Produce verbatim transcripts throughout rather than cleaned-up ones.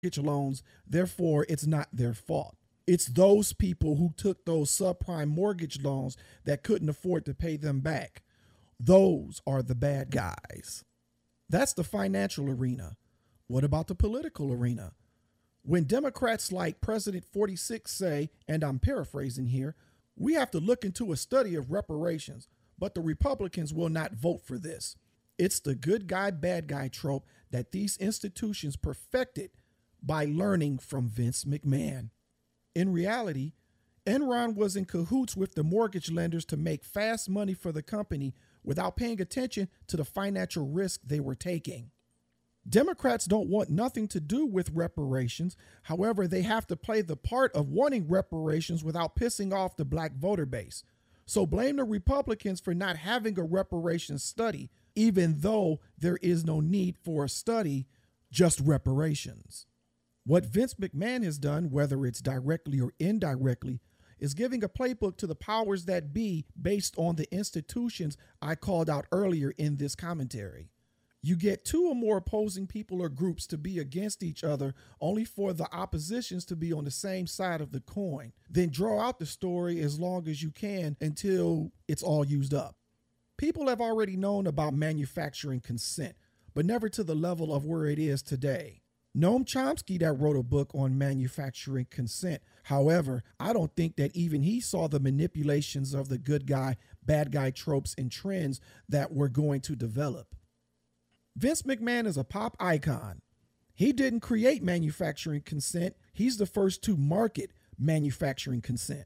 loans, therefore it's not their fault. It's those people who took those subprime mortgage loans that couldn't afford to pay them back. Those are the bad guys. That's the financial arena. What about the political arena? When Democrats like President forty-six say, and I'm paraphrasing here, we have to look into a study of reparations, but the Republicans will not vote for this. It's the good guy, bad guy trope that these institutions perfected by learning from Vince McMahon. In reality, Enron was in cahoots with the mortgage lenders to make fast money for the company without paying attention to the financial risk they were taking. Democrats don't want nothing to do with reparations. However, they have to play the part of wanting reparations without pissing off the black voter base. So blame the Republicans for not having a reparations study, even though there is no need for a study, just reparations. What Vince McMahon has done, whether it's directly or indirectly, is giving a playbook to the powers that be based on the institutions I called out earlier in this commentary. You get two or more opposing people or groups to be against each other, only for the oppositions to be on the same side of the coin. Then draw out the story as long as you can until it's all used up. People have already known about manufacturing consent, but never to the level of where it is today. Noam Chomsky that wrote a book on manufacturing consent. However, I don't think that even he saw the manipulations of the good guy, bad guy tropes and trends that were going to develop. Vince McMahon is a pop icon. He didn't create manufacturing consent. He's the first to market manufacturing consent.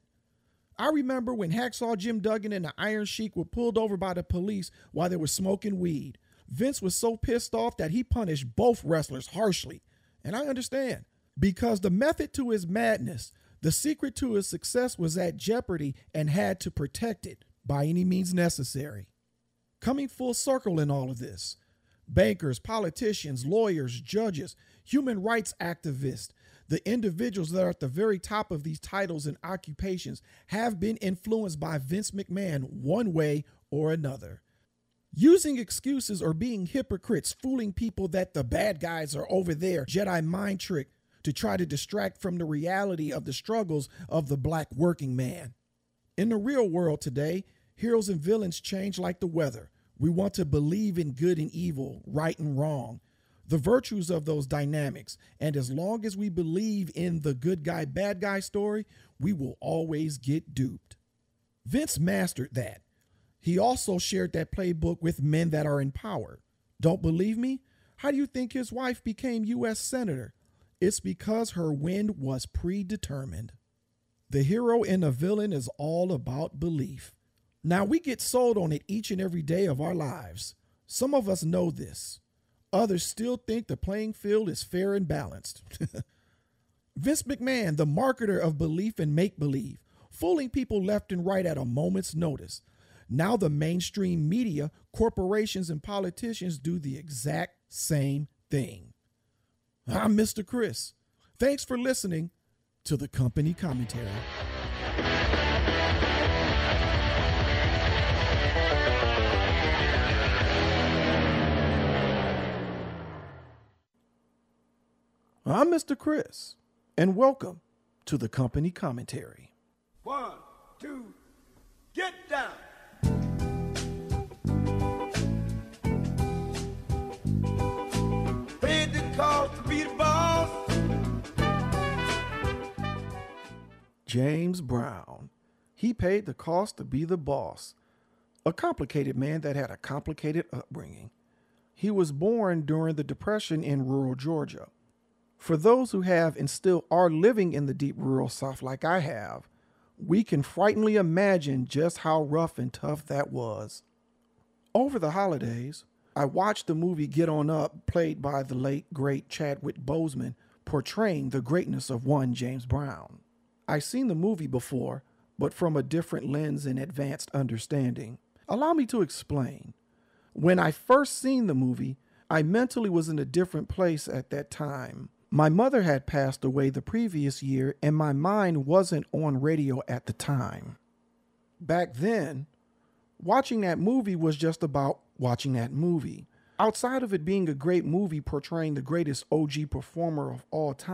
I remember when Hacksaw Jim Duggan and the Iron Sheik were pulled over by the police while they were smoking weed. Vince was so pissed off that he punished both wrestlers harshly. And I understand, because the method to his madness, the secret to his success was at jeopardy and had to protect it by any means necessary. Coming full circle in all of this, bankers, politicians, lawyers, judges, human rights activists, the individuals that are at the very top of these titles and occupations have been influenced by Vince McMahon one way or another. Using excuses or being hypocrites, fooling people that the bad guys are over there, Jedi mind trick to try to distract from the reality of the struggles of the black working man. In the real world today, heroes and villains change like the weather. We want to believe in good and evil, right and wrong, the virtues of those dynamics. And as long as we believe in the good guy, bad guy story, we will always get duped. Vince mastered that. He also shared that playbook with men that are in power. Don't believe me? How do you think his wife became U S Senator? It's because her win was predetermined. The hero and the villain is all about belief. Now, we get sold on it each and every day of our lives. Some of us know this. Others still think the playing field is fair and balanced. Vince McMahon, the marketer of belief and make-believe, fooling people left and right at a moment's notice. Now the mainstream media, corporations, and politicians do the exact same thing. I'm Mister Chris. Thanks for listening to the Company Commentary. I'm Mister Chris, and welcome to the Company Commentary. One, two, get down. Paid the cost to be the boss. James Brown. He paid the cost to be the boss. A complicated man that had a complicated upbringing. He was born during the Depression in rural Georgia. For those who have and still are living in the deep rural South like I have, we can frighteningly imagine just how rough and tough that was. Over the holidays, I watched the movie Get On Up, played by the late, great Chadwick Boseman, portraying the greatness of one James Brown. I've seen the movie before, but from a different lens and advanced understanding. Allow me to explain. When I first seen the movie, I mentally was in a different place at that time. My mother had passed away the previous year, and my mind wasn't on radio at the time. Back then, watching that movie was just about watching that movie. outside of it being a great movie portraying the greatest O G performer of all time.